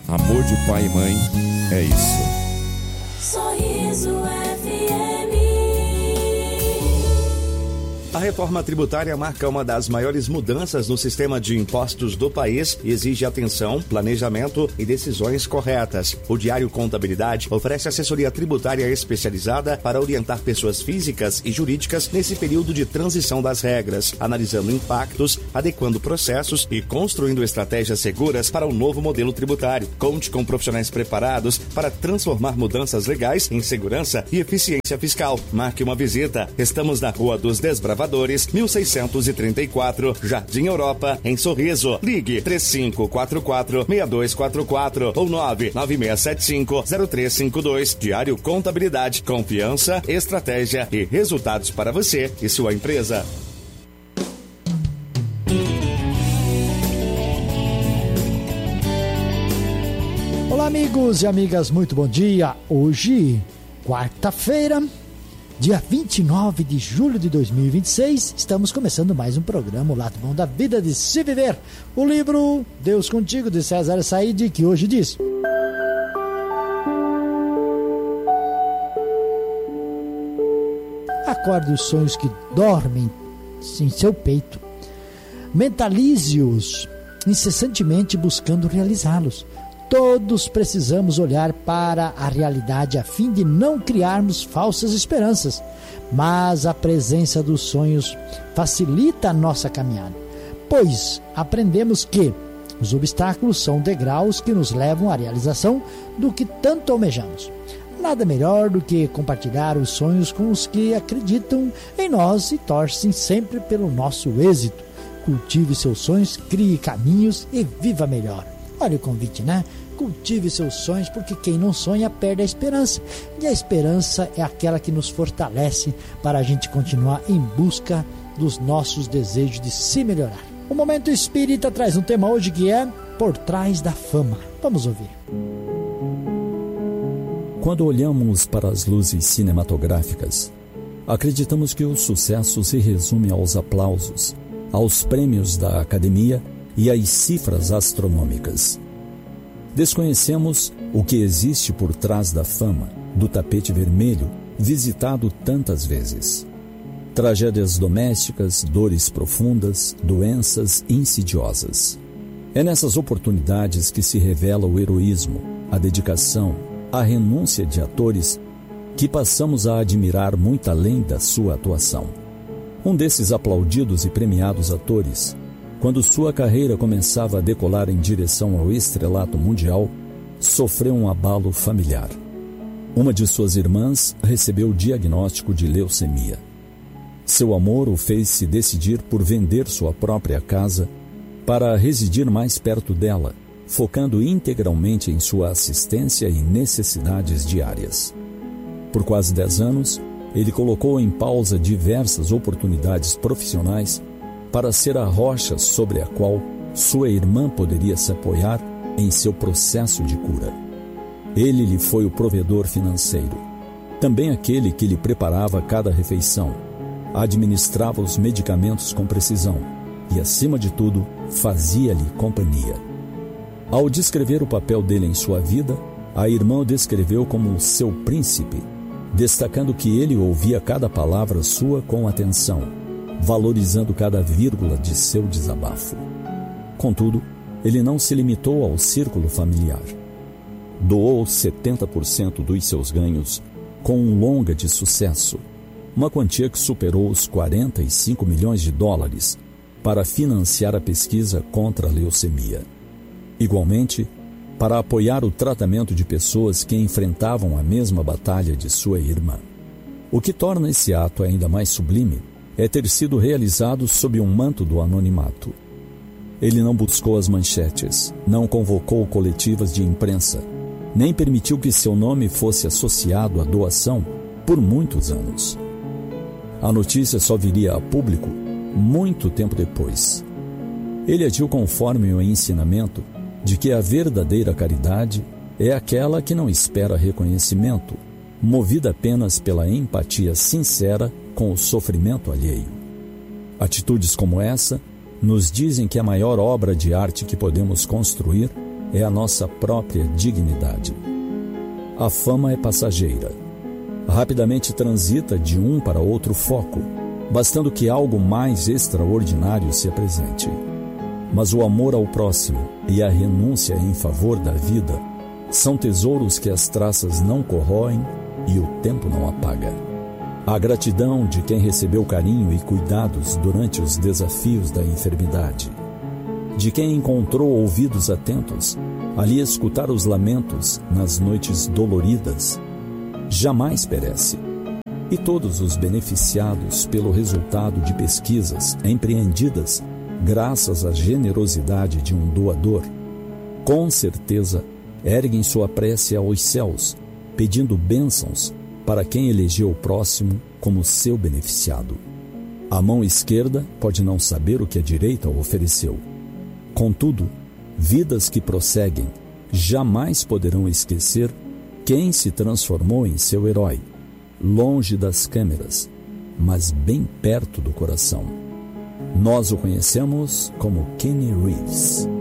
Amor de pai e mãe é isso. Sorriso FM. A reforma tributária marca uma das maiores mudanças no sistema de impostos do país e exige atenção, planejamento e decisões corretas. O Diário Contabilidade oferece assessoria tributária especializada para orientar pessoas físicas e jurídicas nesse período de transição das regras, analisando impactos, adequando processos e construindo estratégias seguras para o novo modelo tributário. Conte com profissionais preparados para transformar mudanças legais em segurança e eficiência fiscal. Marque uma visita. Estamos na Rua dos Desbravadores, 1634, Jardim Europa, em Sorriso. Ligue 3544-6244 ou 99675-0352. Diário Contabilidade, confiança, estratégia e resultados para você e sua empresa. Olá, amigos e amigas, muito bom dia. Hoje, quarta-feira, dia 29 de julho de 2026, estamos começando mais um programa, o Lado Bom da Vida de Se Viver. O livro Deus Contigo, de César Said, que hoje diz: acorde os sonhos que dormem em seu peito. Mentalize-os incessantemente buscando realizá-los. Todos precisamos olhar para a realidade a fim de não criarmos falsas esperanças, mas a presença dos sonhos facilita a nossa caminhada, pois aprendemos que os obstáculos são degraus que nos levam à realização do que tanto almejamos. Nada melhor do que compartilhar os sonhos com os que acreditam em nós e torcem sempre pelo nosso êxito. Cultive seus sonhos, crie caminhos e viva melhor. Olha o convite, né? Cultive seus sonhos, porque quem não sonha perde a esperança. E a esperança é aquela que nos fortalece para a gente continuar em busca dos nossos desejos de se melhorar. O Momento Espírita traz um tema hoje que é Por Trás da Fama. Vamos ouvir. Quando olhamos para as luzes cinematográficas, acreditamos que o sucesso se resume aos aplausos, aos prêmios da academia e às cifras astronômicas. Desconhecemos o que existe por trás da fama, do tapete vermelho, visitado tantas vezes. Tragédias domésticas, dores profundas, doenças insidiosas. É nessas oportunidades que se revela o heroísmo, a dedicação, a renúncia de atores que passamos a admirar muito além da sua atuação. Um desses aplaudidos e premiados atores, quando sua carreira começava a decolar em direção ao estrelato mundial, sofreu um abalo familiar. Uma de suas irmãs recebeu o diagnóstico de leucemia. Seu amor o fez se decidir por vender sua própria casa para residir mais perto dela, focando integralmente em sua assistência e necessidades diárias. Por quase 10 anos, ele colocou em pausa diversas oportunidades profissionais para ser a rocha sobre a qual sua irmã poderia se apoiar em seu processo de cura. Ele lhe foi o provedor financeiro, também aquele que lhe preparava cada refeição, administrava os medicamentos com precisão e, acima de tudo, fazia-lhe companhia. Ao descrever o papel dele em sua vida, a irmã o descreveu como seu príncipe, destacando que ele ouvia cada palavra sua com atenção, valorizando cada vírgula de seu desabafo. Contudo, ele não se limitou ao círculo familiar. Doou 70% dos seus ganhos com um longa de sucesso, uma quantia que superou os 45 milhões de dólares para financiar a pesquisa contra a leucemia. Igualmente, para apoiar o tratamento de pessoas que enfrentavam a mesma batalha de sua irmã. O que torna esse ato ainda mais sublime é ter sido realizado sob um manto do anonimato. Ele não buscou as manchetes, não convocou coletivas de imprensa, nem permitiu que seu nome fosse associado à doação por muitos anos. A notícia só viria a público muito tempo depois. Ele agiu conforme o ensinamento de que a verdadeira caridade é aquela que não espera reconhecimento, movida apenas pela empatia sincera com o sofrimento alheio. Atitudes como essa nos dizem que a maior obra de arte que podemos construir é a nossa própria dignidade. A fama é passageira. Rapidamente transita de um para outro foco, bastando que algo mais extraordinário se apresente. Mas o amor ao próximo e a renúncia em favor da vida são tesouros que as traças não corroem e o tempo não apaga. A gratidão de quem recebeu carinho e cuidados durante os desafios da enfermidade, de quem encontrou ouvidos atentos ali escutar os lamentos nas noites doloridas, jamais perece. E todos os beneficiados pelo resultado de pesquisas empreendidas graças à generosidade de um doador, com certeza erguem sua prece aos céus, pedindo bênçãos para quem elegeu o próximo como seu beneficiado. A mão esquerda pode não saber o que a direita ofereceu. Contudo, vidas que prosseguem jamais poderão esquecer quem se transformou em seu herói, longe das câmeras, mas bem perto do coração. Nós o conhecemos como Keanu Reeves.